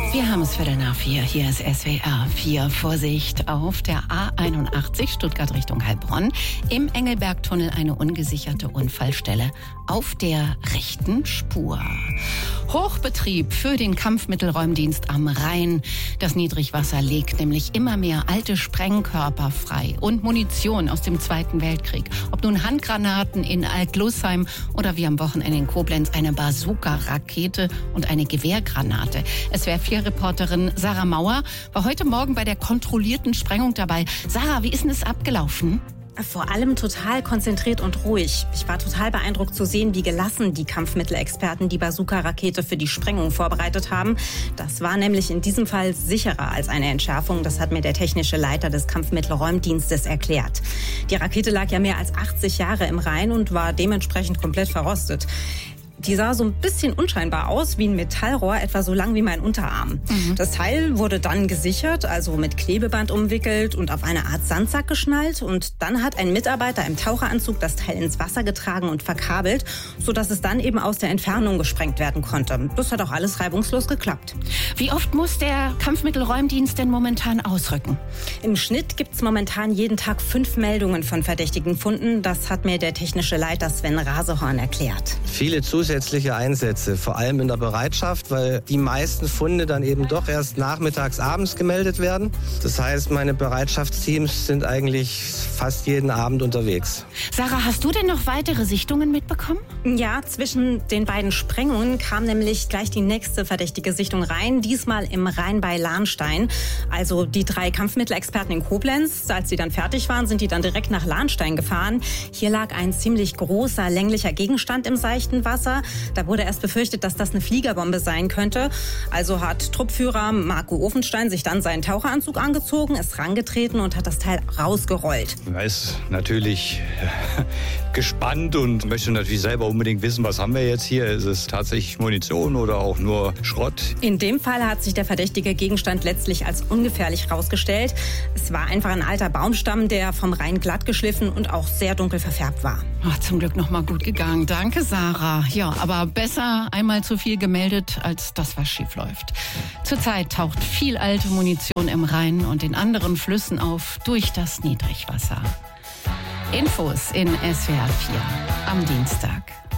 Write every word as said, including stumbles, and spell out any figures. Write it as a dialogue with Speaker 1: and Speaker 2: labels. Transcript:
Speaker 1: Wir haben es Viertel nach vier. Hier ist S W R vier. Vorsicht auf der A einundachtzig Stuttgart Richtung Heilbronn. Im Engelbergtunnel eine ungesicherte Unfallstelle auf der rechten Spur. Hochbetrieb für den Kampfmittelräumdienst am Rhein. Das Niedrigwasser legt nämlich immer mehr alte Sprengkörper frei und Munition aus dem Zweiten Weltkrieg. Ob nun Handgranaten in Alt-Lussheim oder wie am Wochenende in Koblenz eine Bazooka-Rakete und eine Gewehrgranate. S W R vier Reporterin Sarah Mauer war heute Morgen bei der kontrollierten Sprengung dabei. Sarah, wie ist denn es abgelaufen?
Speaker 2: Vor allem total konzentriert und ruhig. Ich war total beeindruckt zu sehen, wie gelassen die Kampfmittelexperten die Bazooka-Rakete für die Sprengung vorbereitet haben. Das war nämlich in diesem Fall sicherer als eine Entschärfung. Das hat mir der technische Leiter des Kampfmittelräumdienstes erklärt. Die Rakete lag ja mehr als achtzig Jahre im Rhein und war dementsprechend komplett verrostet. Die sah so ein bisschen unscheinbar aus, wie ein Metallrohr, etwa so lang wie mein Unterarm. Mhm. Das Teil wurde dann gesichert, also mit Klebeband umwickelt und auf eine Art Sandsack geschnallt. Und dann hat ein Mitarbeiter im Taucheranzug das Teil ins Wasser getragen und verkabelt, sodass es dann eben aus der Entfernung gesprengt werden konnte. Das hat auch alles reibungslos geklappt.
Speaker 1: Wie oft muss der Kampfmittelräumdienst denn momentan ausrücken?
Speaker 2: Im Schnitt gibt es momentan jeden Tag fünf Meldungen von verdächtigen Funden. Das hat mir der technische Leiter Sven Rasehorn erklärt.
Speaker 3: Viele zusätzliche Einsätze, vor allem in der Bereitschaft, weil die meisten Funde dann eben doch erst nachmittags, abends gemeldet werden. Das heißt, meine Bereitschaftsteams sind eigentlich fast jeden Abend unterwegs.
Speaker 1: Sarah, hast du denn noch weitere Sichtungen mitbekommen?
Speaker 2: Ja, zwischen den beiden Sprengungen kam nämlich gleich die nächste verdächtige Sichtung rein, diesmal im Rhein bei Lahnstein. Also die drei Kampfmittelexperten in Koblenz, als sie dann fertig waren, sind die dann direkt nach Lahnstein gefahren. Hier lag ein ziemlich großer, länglicher Gegenstand im seichten Wasser. Da wurde erst befürchtet, dass das eine Fliegerbombe sein könnte. Also hat Truppführer Marco Ofenstein sich dann seinen Taucheranzug angezogen, ist rangetreten und hat das Teil rausgerollt.
Speaker 4: Er ist natürlich gespannt und möchte natürlich selber unbedingt wissen, was haben wir jetzt hier? Ist es tatsächlich Munition oder auch nur Schrott?
Speaker 2: In dem Fall hat sich der verdächtige Gegenstand letztlich als ungefährlich herausgestellt. Es war einfach ein alter Baumstamm, der vom Rhein glatt geschliffen und auch sehr dunkel verfärbt war.
Speaker 1: Ach, zum Glück noch mal gut gegangen. Danke, Sarah. Ja, aber besser einmal zu viel gemeldet, als das, was schief läuft. Zurzeit taucht viel alte Munition im Rhein und in anderen Flüssen auf durch das Niedrigwasser. Infos in S W R vier am Dienstag.